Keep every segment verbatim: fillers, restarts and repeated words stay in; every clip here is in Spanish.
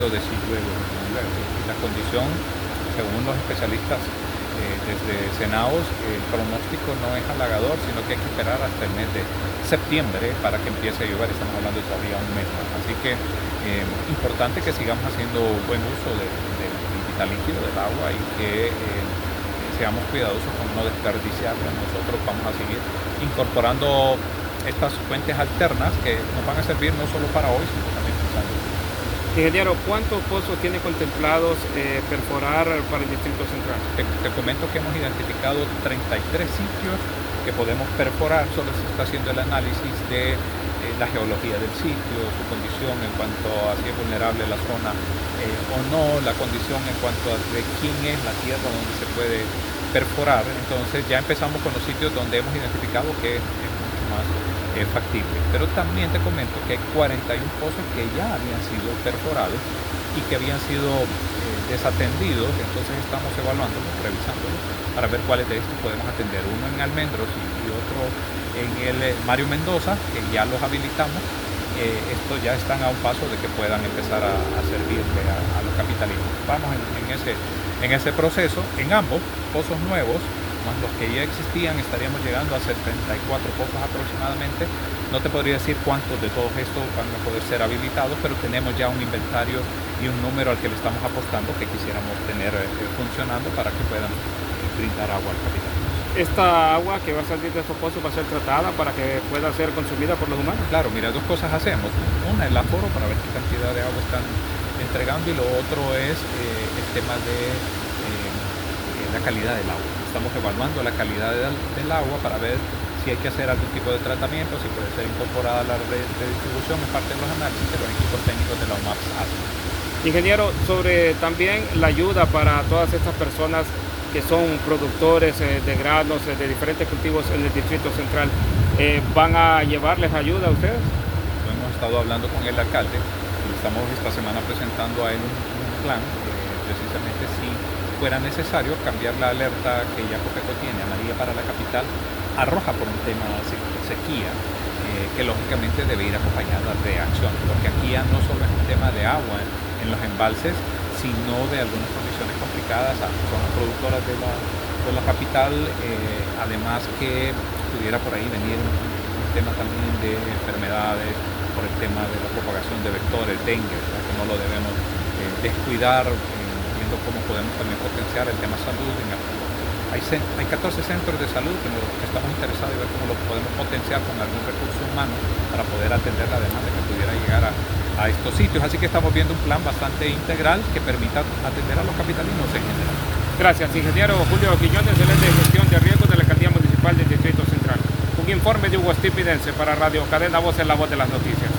de sitio de luego. Y la condición, según los especialistas eh, desde Senaos, el pronóstico no es halagador, sino que hay que esperar hasta el mes de septiembre para que empiece a llover. Estamos hablando de todavía un mes más. Así que eh, importante que sigamos haciendo buen uso de, de, del vital líquido, del agua, y que eh, seamos cuidadosos con no desperdiciarla. Nosotros vamos a seguir incorporando estas fuentes alternas que nos van a servir no solo para hoy, sino también pensando. Ingeniero, ¿cuántos pozos tiene contemplados eh, perforar para el Distrito Central? Te, te comento que hemos identificado treinta y tres sitios que podemos perforar. Solo se está haciendo el análisis de eh, la geología del sitio, su condición en cuanto a si es vulnerable la zona eh, o no, la condición en cuanto a de quién es la tierra donde se puede perforar. Entonces ya empezamos con los sitios donde hemos identificado que es mucho más eh, factible. Pero también te comento que hay cuarenta y uno pozos que ya habían sido perforados y que habían sido eh, desatendidos. Entonces estamos evaluándolos, revisándolos para ver cuáles de estos podemos atender. Uno en Almendros y, y otro en el eh, Mario Mendoza, que ya los habilitamos. Eh, estos ya están a un paso de que puedan empezar a, a servirle a, a los capitalinos. Vamos en, en ese En ese proceso. En ambos pozos nuevos, más los que ya existían, estaríamos llegando a setenta y cuatro pozos aproximadamente. No te podría decir cuántos de todos estos van a poder ser habilitados, pero tenemos ya un inventario y un número al que le estamos apostando que quisiéramos tener eh, funcionando para que puedan eh, brindar agua al capital. ¿Esta agua que va a salir de estos pozos va a ser tratada para que pueda ser consumida por los humanos? Claro, mira, dos cosas hacemos. Una, el aforo para ver qué cantidad de agua están entregando, y lo otro es eh, el tema de eh, la calidad del agua. Estamos evaluando la calidad del, del agua para ver si hay que hacer algún tipo de tratamiento, si puede ser incorporada a la red de distribución. Es parte de los análisis que los equipos técnicos de la U M A P hacen. Ingeniero, sobre también la ayuda para todas estas personas que son productores eh, de granos, eh, de diferentes cultivos en el Distrito Central, eh, ¿van a llevarles ayuda a ustedes? Hemos estado hablando con el alcalde y estamos esta semana presentando a él un, un plan, eh, precisamente si fuera necesario cambiar la alerta que ya Copeco tiene amarilla para la capital a roja por un tema de sequía, eh, que lógicamente debe ir acompañada de acción, porque aquí ya no solo es un tema de agua en, en los embalses, sino de algunas condiciones complicadas a zonas productoras de la, de la capital, eh, además que pudiera por ahí venir un, un tema también de enfermedades por el tema de la propagación de vectores, dengue, o sea, que no lo debemos eh, descuidar, eh, viendo cómo podemos también potenciar el tema salud. En el, hay, hay catorce centros de salud que, nos, que estamos interesados en ver cómo lo podemos potenciar con algún recurso humano para poder atender la demanda que pudiera llegar a a estos sitios. Así que estamos viendo un plan bastante integral que permita atender a los capitalinos en general. Gracias, ingeniero Julio Quiñones, gerente de gestión de riesgos de la Alcaldía Municipal del Distrito Central. Un informe de Hugo Stipidense para Radio Cadena Voz, en la voz de las noticias.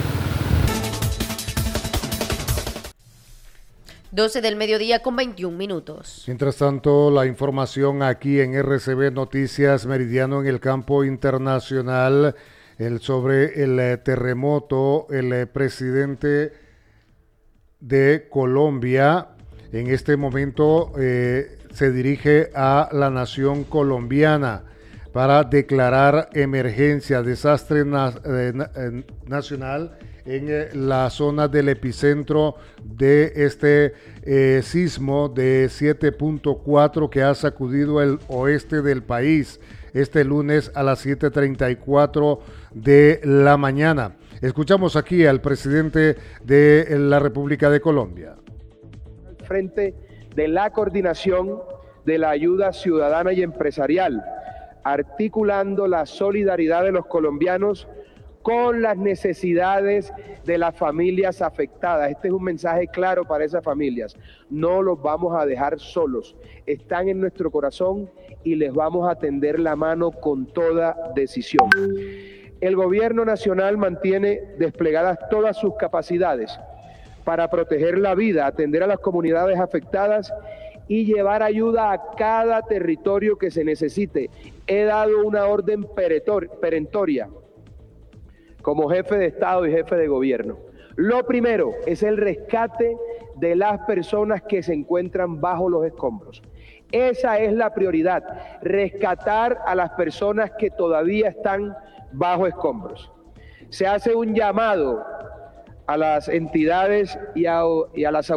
doce del mediodía con veintiún minutos. Mientras tanto, la información aquí en R C B Noticias Meridiano en el campo internacional. El, sobre el eh, terremoto, el eh, presidente de Colombia en este momento eh, se dirige a la nación colombiana para declarar emergencia, desastre na eh, na eh, nacional en eh, la zona del epicentro de este eh, sismo de siete punto cuatro que ha sacudido el oeste del país este lunes a las siete treinta y cuatro de la mañana. Escuchamos aquí al presidente de la República de Colombia. Al frente de la coordinación de la ayuda ciudadana y empresarial, articulando la solidaridad de los colombianos con las necesidades de las familias afectadas. Este es un mensaje claro para esas familias. No los vamos a dejar solos. Están en nuestro corazón y les vamos a tender la mano con toda decisión. El gobierno nacional mantiene desplegadas todas sus capacidades para proteger la vida, atender a las comunidades afectadas y llevar ayuda a cada territorio que se necesite. He dado una orden perentoria como jefe de Estado y jefe de gobierno. Lo primero es el rescate de las personas que se encuentran bajo los escombros. Esa es la prioridad, rescatar a las personas que todavía están bajo escombros. Se hace un llamado a las entidades y a, y a las autoridades